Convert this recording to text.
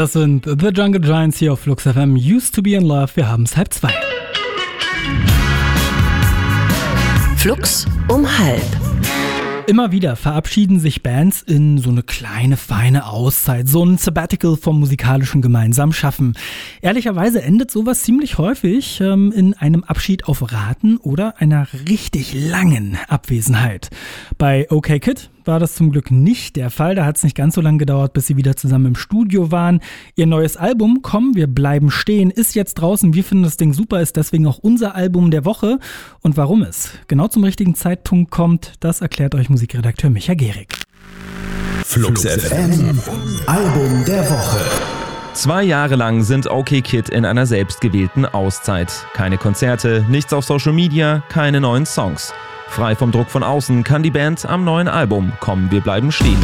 Das sind The Jungle Giants hier auf Flux FM. Used to be in love. Wir haben es 1:30. Flux um 1:30. Immer wieder verabschieden sich Bands in so eine kleine, feine Auszeit, so ein Sabbatical vom musikalischen gemeinsamen Schaffen. Ehrlicherweise endet sowas ziemlich häufig in einem Abschied auf Raten oder einer richtig langen Abwesenheit. Bei OK Kid war das zum Glück nicht der Fall. Da hat es nicht ganz so lange gedauert, bis sie wieder zusammen im Studio waren. Ihr neues Album, Komm, wir bleiben stehen, ist jetzt draußen. Wir finden das Ding super, ist deswegen auch unser Album der Woche. Und warum es genau zum richtigen Zeitpunkt kommt, das erklärt euch Musikredakteur Micha Gehrig. Flux FM, Album der Woche. 2 Jahre lang sind OK Kid in einer selbstgewählten Auszeit. Keine Konzerte, nichts auf Social Media, keine neuen Songs. Frei vom Druck von außen kann die Band am neuen Album Komm, wir bleiben stehen